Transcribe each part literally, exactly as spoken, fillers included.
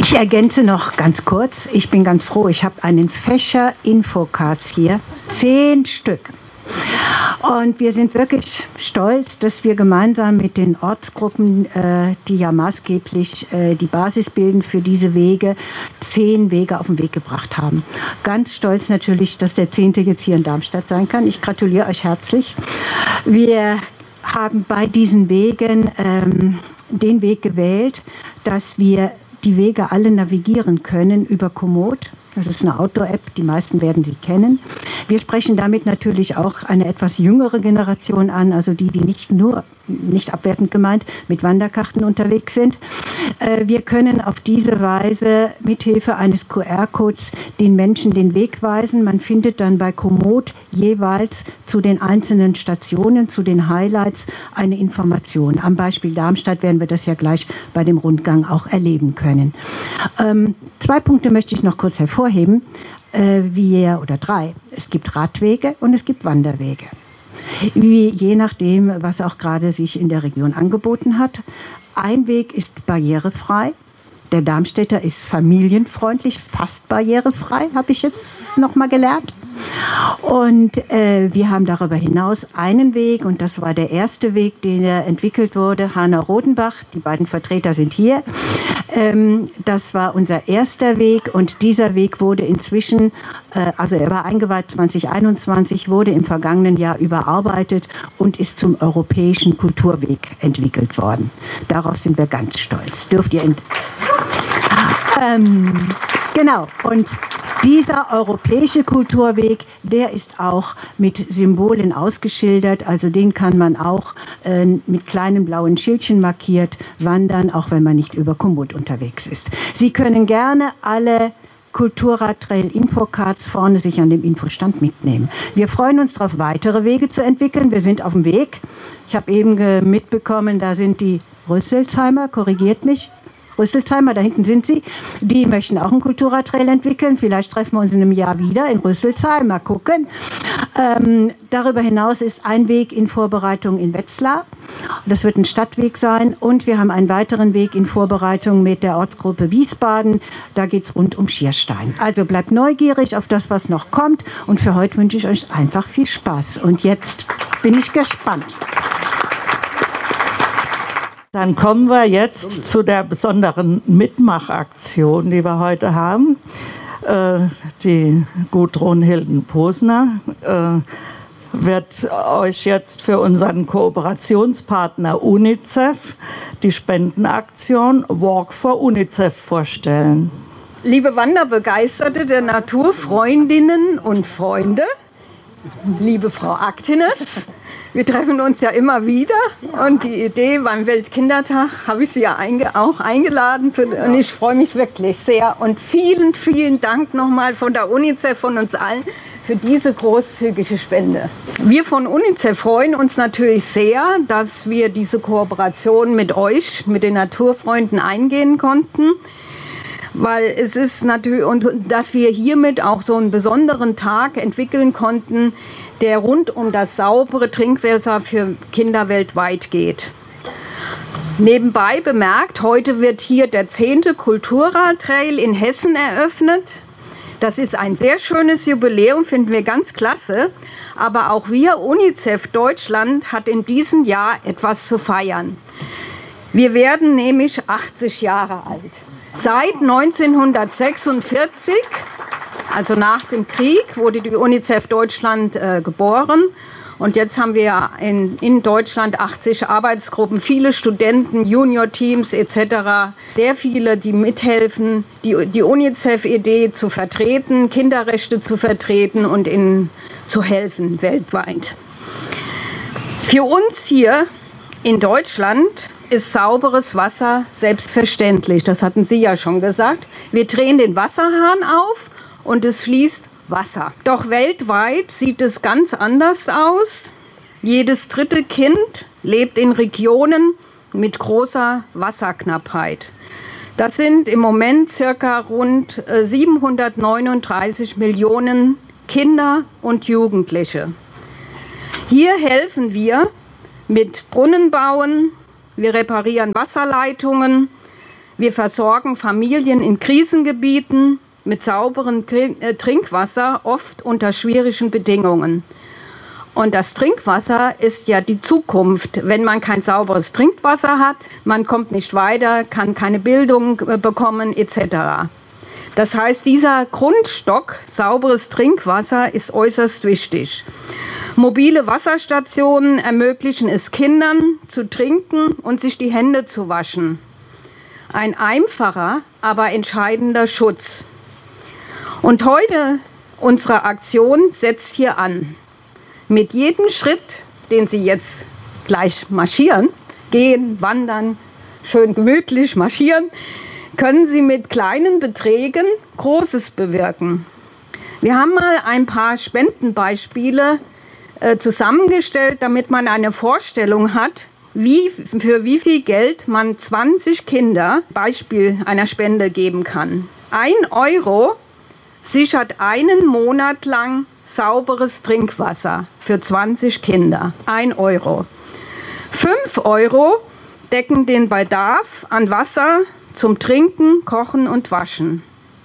Ich ergänze noch ganz kurz, ich bin ganz froh, ich habe einen Fächer Infocards hier, zehn Stück. Und wir sind wirklich stolz, dass wir gemeinsam mit den Ortsgruppen, äh, die ja maßgeblich äh, die Basis bilden für diese Wege, zehn Wege auf den Weg gebracht haben. Ganz stolz natürlich, dass der zehnte jetzt hier in Darmstadt sein kann. Ich gratuliere euch herzlich. Wir haben bei diesen Wegen ähm, den Weg gewählt, dass wir die Wege alle navigieren können über Komoot. Das ist eine Outdoor-App, die meisten werden sie kennen. Wir sprechen damit natürlich auch eine etwas jüngere Generation an, also die, die nicht nur, nicht abwertend gemeint, mit Wanderkarten unterwegs sind. Wir können auf diese Weise mithilfe eines Q R-Codes den Menschen den Weg weisen. Man findet dann bei Komoot jeweils zu den einzelnen Stationen, zu den Highlights eine Information. Am Beispiel Darmstadt werden wir das ja gleich bei dem Rundgang auch erleben können. Ähm, zwei Punkte möchte ich noch kurz hervorheben. Äh, wir, oder drei. Es gibt Radwege und es gibt Wanderwege. Wie, je nachdem, was auch gerade sich in der Region angeboten hat. Ein Weg ist barrierefrei. Der Darmstädter ist familienfreundlich, fast barrierefrei, habe ich jetzt noch mal gelernt. Und äh, wir haben darüber hinaus einen Weg, und das war der erste Weg, der entwickelt wurde, Hanau-Rodenbach, die beiden Vertreter sind hier. Ähm, das war unser erster Weg, und dieser Weg wurde inzwischen, äh, also er war eingeweiht zwanzig einundzwanzig, wurde im vergangenen Jahr überarbeitet und ist zum europäischen Kulturweg entwickelt worden. Darauf sind wir ganz stolz. Dürft ihr... In ähm, genau, und dieser europäische Kulturweg, der ist auch mit Symbolen ausgeschildert, also den kann man auch äh, mit kleinen blauen Schildchen markiert wandern, auch wenn man nicht über Komoot unterwegs ist. Sie können gerne alle Kulturradtrail-Infocards vorne sich an dem Infostand mitnehmen. Wir freuen uns darauf, weitere Wege zu entwickeln. Wir sind auf dem Weg. Ich habe eben mitbekommen, da sind die Rüsselsheimer, korrigiert mich, Rüsselsheimer, da hinten sind sie, die möchten auch einen Kulturradtrail entwickeln. Vielleicht treffen wir uns in einem Jahr wieder in Rüsselsheim, mal gucken. Ähm, darüber hinaus ist ein Weg in Vorbereitung in Wetzlar. Das wird ein Stadtweg sein. Und wir haben einen weiteren Weg in Vorbereitung mit der Ortsgruppe Wiesbaden. Da geht es rund um Schierstein. Also bleibt neugierig auf das, was noch kommt. Und für heute wünsche ich euch einfach viel Spaß. Und jetzt bin ich gespannt. Dann kommen wir jetzt zu der besonderen Mitmachaktion, die wir heute haben. Äh, die Gudrun Hilden-Posner äh, wird euch jetzt für unseren Kooperationspartner UNICEF die Spendenaktion Walk for UNICEF vorstellen. Liebe Wanderbegeisterte der Naturfreundinnen und Freunde, liebe Frau Aktines, wir treffen uns ja immer wieder, und die Idee beim Weltkindertag habe ich Sie ja einge- auch eingeladen und ich freue mich wirklich sehr, und vielen, vielen Dank nochmal von der UNICEF, von uns allen, für diese großzügige Spende. Wir von UNICEF freuen uns natürlich sehr, dass wir diese Kooperation mit euch, mit den Naturfreunden eingehen konnten. Weil es ist natürlich, und dass wir hiermit auch so einen besonderen Tag entwickeln konnten, der rund um das saubere Trinkwasser für Kinder weltweit geht. Nebenbei bemerkt, heute wird hier der zehnte Kulturradtrail in Hessen eröffnet. Das ist ein sehr schönes Jubiläum, finden wir ganz klasse. Aber auch wir, UNICEF Deutschland, hat in diesem Jahr etwas zu feiern. Wir werden nämlich achtzig Jahre alt. Seit neunzehnhundertsechsundvierzig, also nach dem Krieg, wurde die UNICEF Deutschland äh, geboren. Und jetzt haben wir in, in Deutschland achtzig Arbeitsgruppen, viele Studenten, Junior-Teams et cetera. Sehr viele, die mithelfen, die, die UNICEF-Idee zu vertreten, Kinderrechte zu vertreten und ihnen zu helfen weltweit. Für uns hier in Deutschland ist sauberes Wasser selbstverständlich. Das hatten Sie ja schon gesagt. Wir drehen den Wasserhahn auf und es fließt Wasser. Doch weltweit sieht es ganz anders aus. Jedes dritte Kind lebt in Regionen mit großer Wasserknappheit. Das sind im Moment circa rund siebenhundertneununddreißig Millionen Kinder und Jugendliche. Hier helfen wir mit Brunnenbauen, wir reparieren Wasserleitungen, Wir versorgen Familien in Krisengebieten mit sauberem Trinkwasser, oft unter schwierigen Bedingungen. Und das Trinkwasser ist ja die Zukunft. Wenn man kein sauberes Trinkwasser hat, man kommt nicht weiter, kann keine Bildung bekommen et cetera. Das heißt, dieser Grundstock, sauberes Trinkwasser, ist äußerst wichtig. Mobile Wasserstationen ermöglichen es Kindern zu trinken und sich die Hände zu waschen. Ein einfacher, aber entscheidender Schutz. Und heute, unsere Aktion setzt hier an. Mit jedem Schritt, den Sie jetzt gleich marschieren, gehen, wandern, schön gemütlich marschieren, können Sie mit kleinen Beträgen Großes bewirken. Wir haben mal ein paar Spendenbeispiele äh, zusammengestellt, damit man eine Vorstellung hat, wie, für wie viel Geld man zwanzig Kinder Beispiel einer Spende geben kann. Ein Euro sichert einen Monat lang sauberes Trinkwasser für zwanzig Kinder. Ein Euro. Fünf Euro decken den Bedarf an Wasser zum Trinken, Kochen und Waschen.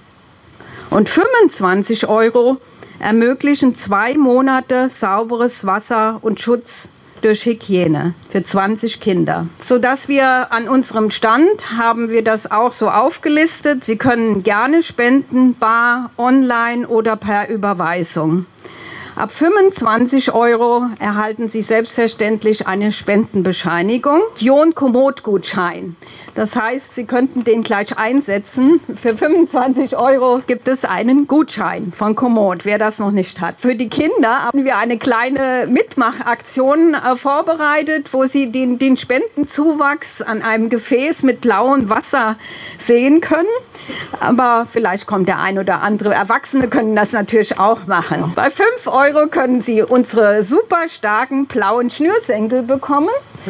Und fünfundzwanzig Euro ermöglichen zwei Monate sauberes Wasser und Schutz durch Hygiene für zwanzig Kinder. Sodass wir an unserem Stand haben wir das auch so aufgelistet. Sie können gerne spenden, bar, online oder per Überweisung. Ab fünfundzwanzig Euro erhalten Sie selbstverständlich eine Spendenbescheinigung. Jon-Komoot-Gutschein. Das heißt, Sie könnten den gleich einsetzen. Für fünfundzwanzig Euro gibt es einen Gutschein von Komoot, wer das noch nicht hat. Für die Kinder haben wir eine kleine Mitmachaktion äh, vorbereitet, wo Sie den, den Spendenzuwachs an einem Gefäß mit blauem Wasser sehen können. Aber vielleicht kommt der ein oder andere. Erwachsene können das natürlich auch machen. Bei fünf Euro können Sie unsere super starken blauen Schnürsenkel bekommen.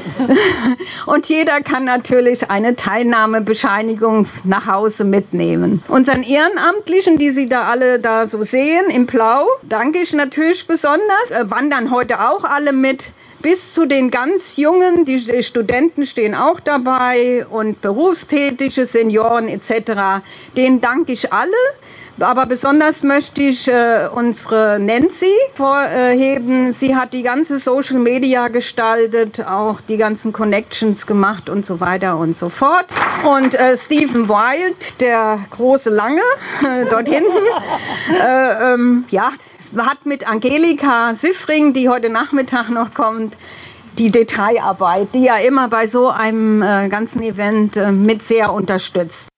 Und jeder kann natürlich eine Teilnahmebescheinigung nach Hause mitnehmen. Unseren Ehrenamtlichen, die Sie da alle da so sehen, in Blau, danke ich natürlich besonders. Äh, wandern heute auch alle mit. Bis zu den ganz Jungen, die Studenten stehen auch dabei und berufstätige Senioren et cetera. Denen danke ich alle. Aber besonders möchte ich äh, unsere Nancy vorheben. Sie hat die ganze Social Media gestaltet, auch die ganzen Connections gemacht und so weiter und so fort. Und äh, Stephen Wild, der große Lange, äh, dort hinten, äh, ähm, ja, hat mit Angelika Siffring, die heute Nachmittag noch kommt, die Detailarbeit, die ja immer bei so einem äh, ganzen Event äh, mit sehr unterstützt.